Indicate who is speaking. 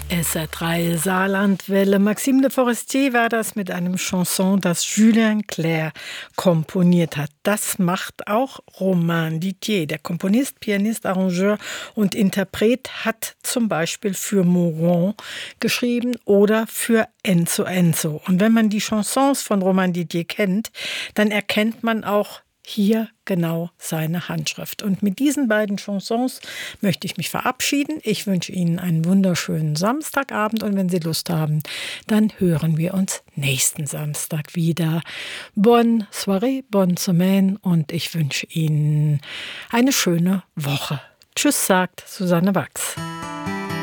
Speaker 1: SR3 Saarlandwelle. Maxime de Forestier war das mit einem Chanson, das Julien Clerc komponiert hat. Das macht auch Romain Didier. Der Komponist, Pianist, Arrangeur und Interpret hat zum Beispiel für Moron geschrieben oder für Enzo Enzo. Und wenn man die Chansons von Romain Didier kennt, dann erkennt man auch hier genau seine Handschrift. Und mit diesen beiden Chansons möchte ich mich verabschieden. Ich wünsche Ihnen einen wunderschönen Samstagabend und wenn Sie Lust haben, dann hören wir uns nächsten Samstag wieder. Bonne soirée, bonne semaine und ich wünsche Ihnen eine schöne Woche. Tschüss, sagt Susanne Wachs.